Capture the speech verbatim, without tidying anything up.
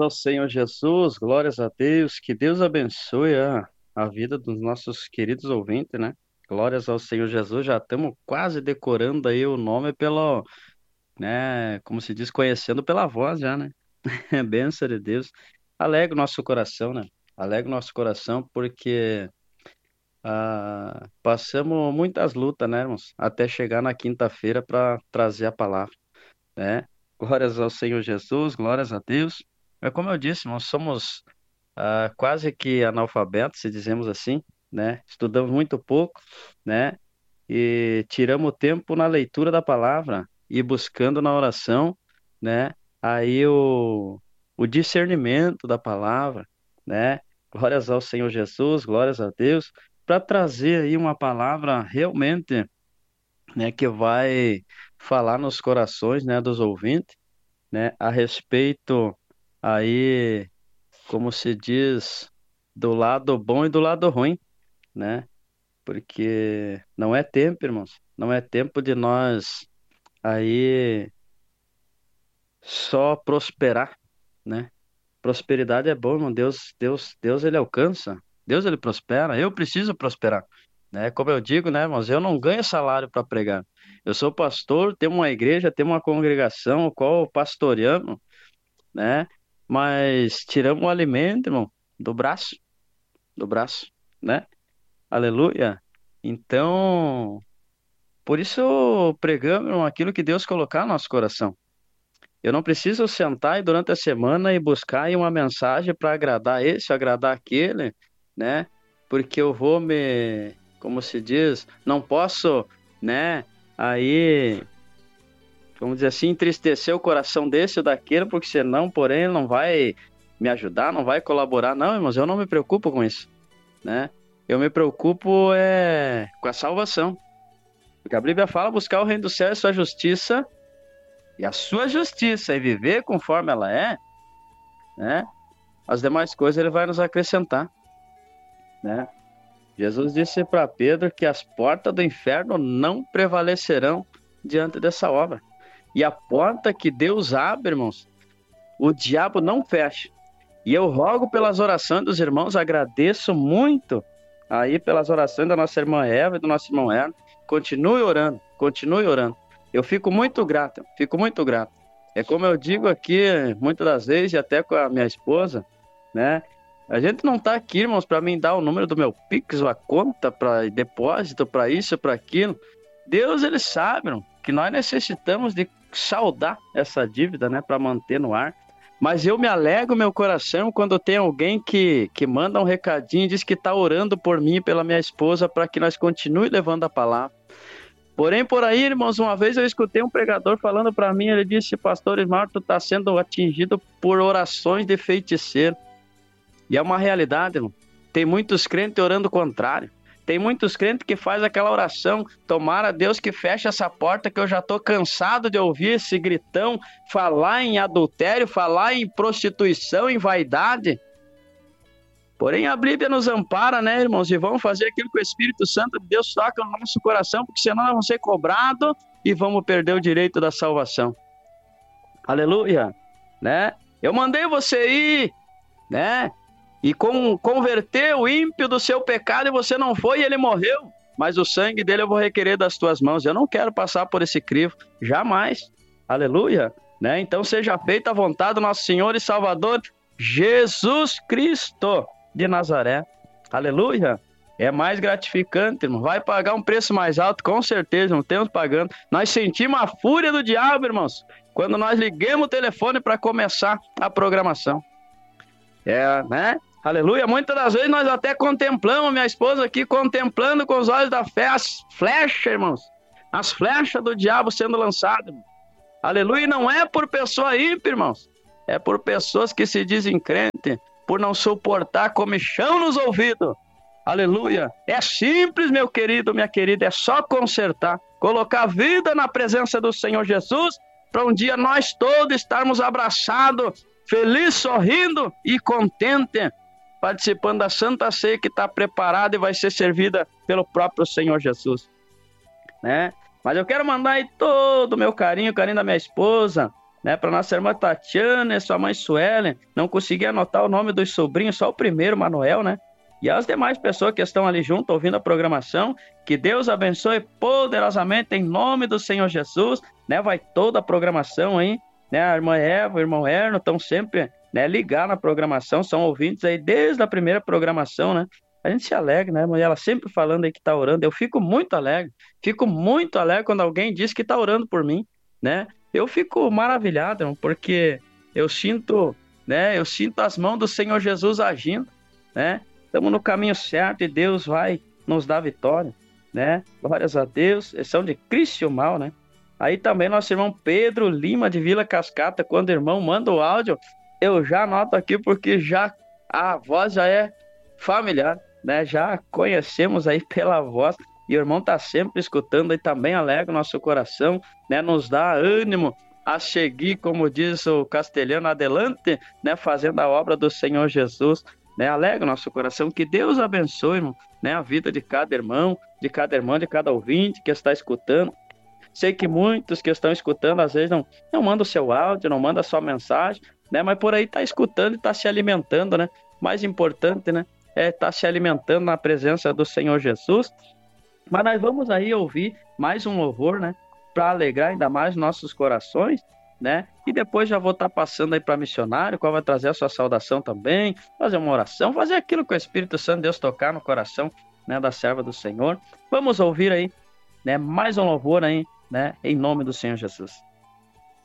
ao Senhor Jesus, glórias a Deus, que Deus abençoe a, a vida dos nossos queridos ouvintes, né? Glórias ao Senhor Jesus, já estamos quase decorando aí o nome pelo, né, como se diz, conhecendo pela voz já, né? É bênção de Deus. Alegra o nosso coração, né? Alegra o nosso coração porque ah, passamos muitas lutas, né, irmãos? Até chegar na quinta-feira para trazer a palavra, né? Glórias ao Senhor Jesus, glórias a Deus. É como eu disse, nós somos ah, quase que analfabetos, se dizemos assim, né? Estudamos muito pouco, né? E tiramos tempo na leitura da palavra e buscando na oração, né? Aí o, o discernimento da palavra, né? Glórias ao Senhor Jesus, glórias a Deus, para trazer aí uma palavra realmente, né? Que vai falar nos corações, né? Dos ouvintes, né? A respeito aí, como se diz, do lado bom e do lado ruim, né? Porque não é tempo, irmãos, não é tempo de nós aí só prosperar, né? Prosperidade é bom, irmão. Deus, Deus, Deus ele alcança. Deus ele prospera. Eu preciso prosperar, né? Como eu digo, né, irmãos, eu não ganho salário para pregar. Eu sou pastor, tenho uma igreja, tenho uma congregação, o qual pastoreamos, né? Mas tiramos o alimento, irmão, do braço, do braço, né? Aleluia. Então, por isso pregamos, irmão, aquilo que Deus colocar no nosso coração. Eu não preciso sentar e durante a semana e buscar aí uma mensagem para agradar esse, agradar aquele, né? Porque eu vou me, como se diz, não posso, né? Aí, vamos dizer assim, entristecer o coração desse ou daquele, porque senão, porém, ele não vai me ajudar, não vai colaborar. Não, irmãos, eu não me preocupo com isso, né? Eu me preocupo é com a salvação. Porque a Bíblia fala buscar o reino do céu e sua justiça, e a sua justiça, e viver conforme ela é, né? As demais coisas ele vai nos acrescentar, né? Jesus disse para Pedro que as portas do inferno não prevalecerão diante dessa obra. E a porta que Deus abre, irmãos, o diabo não fecha. E eu rogo pelas orações dos irmãos, agradeço muito aí pelas orações da nossa irmã Eva e do nosso irmão Erno. Continue orando, continue orando. Eu fico muito grato, fico muito grato. É como eu digo aqui muitas das vezes, e até com a minha esposa, né? A gente não tá aqui, irmãos, para mim dar o número do meu Pix, ou a conta para depósito, para isso, para aquilo. Deus, ele sabe, irmão, que nós necessitamos de saldar essa dívida, né, para manter no ar. Mas eu me alegro meu coração quando tem alguém que, que manda um recadinho e diz que está orando por mim e pela minha esposa para que nós continue levando a palavra. Porém, por aí, irmãos, uma vez eu escutei um pregador falando para mim, ele disse, pastor Ismael, tu está sendo atingido por orações de feiticeiro. E é uma realidade, irmão. Tem muitos crentes orando o contrário. Tem muitos crentes que fazem aquela oração, tomara Deus que feche essa porta, que eu já estou cansado de ouvir esse gritão, falar em adultério, falar em prostituição, em vaidade. Porém, a Bíblia nos ampara, né, irmãos? E vamos fazer aquilo que o Espírito Santo de Deus toca no nosso coração, porque senão nós vamos ser cobrados e vamos perder o direito da salvação. Aleluia, né? Eu mandei você ir, né? E com, converter o ímpio do seu pecado e você não foi e ele morreu. Mas o sangue dele eu vou requerer das tuas mãos. Eu não quero passar por esse crivo, jamais. Aleluia, né? Então seja feita a vontade do nosso Senhor e Salvador Jesus Cristo de Nazaré. Aleluia. É mais gratificante, irmão. Vai pagar um preço mais alto, com certeza, não temos pagando. Nós sentimos a fúria do diabo, irmãos, quando nós ligamos o telefone para começar a programação. É, né? Aleluia. Muitas das vezes nós até contemplamos, minha esposa aqui, contemplando com os olhos da fé as flechas, irmãos. As flechas do diabo sendo lançadas, irmão. Aleluia. E não é por pessoa ímpia, irmãos. É por pessoas que se dizem crente, por não suportar comichão nos ouvidos. Aleluia. É simples, meu querido, minha querida, é só consertar, colocar a vida na presença do Senhor Jesus, para um dia nós todos estarmos abraçados, felizes, sorrindo e contentes, participando da Santa Ceia que está preparada e vai ser servida pelo próprio Senhor Jesus, né? Mas eu quero mandar aí todo o meu carinho, o carinho da minha esposa, né? Para nossa irmã Tatiana e sua mãe Suelen, não consegui anotar o nome dos sobrinhos, só o primeiro, Manuel, né? E as demais pessoas que estão ali junto ouvindo a programação, que Deus abençoe poderosamente em nome do Senhor Jesus, né? Vai toda a programação aí, né? A irmã Eva, o irmão Erno estão sempre, né, ligados na programação, são ouvintes aí desde a primeira programação, né? A gente se alegra, né, irmã? E ela sempre falando aí que tá orando. Eu fico muito alegre, fico muito alegre quando alguém diz que tá orando por mim, né? Eu fico maravilhado, irmão, porque eu sinto, né? Eu sinto as mãos do Senhor Jesus agindo, né? Estamos no caminho certo e Deus vai nos dar vitória, né? Glórias a Deus. Eles são de Criciúmal, né? Aí também nosso irmão Pedro Lima de Vila Cascata, quando o irmão manda o áudio, eu já anoto aqui porque já a voz já é familiar, né? Já conhecemos aí pela voz e o irmão tá sempre escutando e também alegra o nosso coração, né? Nos dá ânimo a seguir, como diz o castelhano, adelante, né? Fazendo a obra do Senhor Jesus, né? Alegra o nosso coração, que Deus abençoe, irmão, né? A vida de cada irmão, de cada irmã, de cada ouvinte que está escutando. Sei que muitos que estão escutando, às vezes, não, não mandam o seu áudio, não mandam a sua mensagem, né? Mas por aí está escutando e está se alimentando, né? Mais importante, né? É estar tá se alimentando na presença do Senhor Jesus. Mas nós vamos aí ouvir mais um louvor, né? Para alegrar ainda mais nossos corações, né? E depois já vou estar tá passando aí para missionário, qual vai trazer a sua saudação também, fazer uma oração, fazer aquilo que o Espírito Santo Deus tocar no coração, né? Da serva do Senhor. Vamos ouvir aí, né? Mais um louvor aí, né? Em nome do Senhor Jesus.